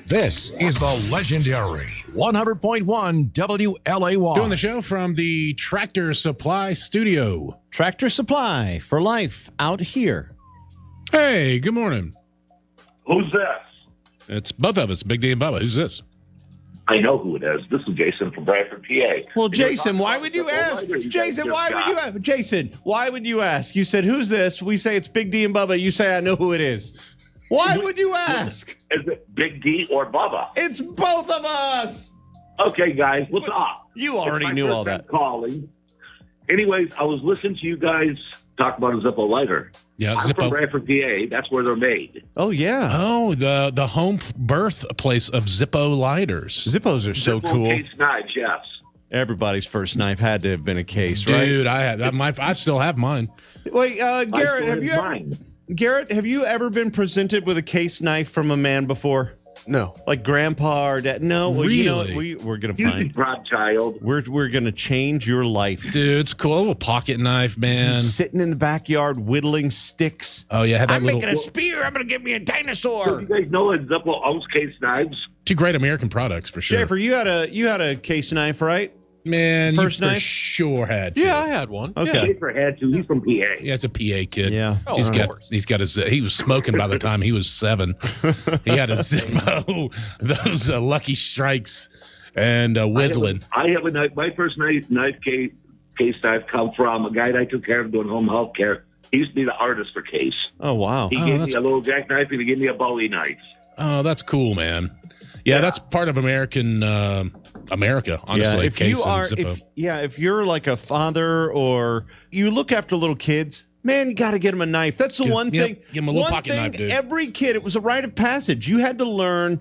This is the legendary 100.1 WLAY. Doing the show from the Tractor Supply Studio. Tractor Supply for life out here. Hey, good morning. Who's this? It's both of us, Big D and Bubba. Who's this? I know who it is. This is Jason from Bradford, PA. Well, Jason, why would you ask? Jason, why would you ask? Jason, why would you ask? You said, who's this? We say it's Big D and Bubba. You say, I know who it is. Why would you ask? Is it Big D or Bubba? It's both of us. Okay, guys, what's up? You already knew all that. Calling. Anyways, I was listening to you guys talk about a Zippo lighter. Yeah, I'm from Bradford, PA. That's where they're made. Oh, yeah. Oh, the home birth place of Zippo lighters. Zippos are so Zippo cool. Case knives, yes. Everybody's first knife had to have been a case, right? Dude, I still have mine. Wait, Garrett, have you ever been presented with a case knife from a man before? No. Like grandpa or dad? No. Well, Really? you know, we're going to You find. godchild. We're going to change your life. Dude, it's cool. A little pocket knife, man. Sitting in the backyard whittling sticks. Oh, yeah. Had that I'm little, making a spear. I'm going to get me a So dinosaur. you guys know that Zippo owns case knives? two great American products, for sure. Schaefer, you had a case knife, right? Man, First you for knife? sure had to. Yeah, I had one. Okay. Schaefer had to. He's from PA. Yeah, it's a PA kid. Yeah. Oh, He's of got course. he was smoking by the time he was 7. He had a Zippo, those Lucky Strikes, and whittling. I have a knife. My first knife case knife come from a guy that I took care of doing home health care. He used to be the artist for Case. Oh, wow. He gave me a little jackknife and he gave me a Bowie knife. Oh, that's cool, man. Yeah, that's part of America, honestly. If Case you are, and Zippo. if you're like a father or you look after little kids, man, you got to get them a knife. That's the one thing. Give them a little one pocket thing, knife, dude. Every kid, it was a rite of passage. You had to learn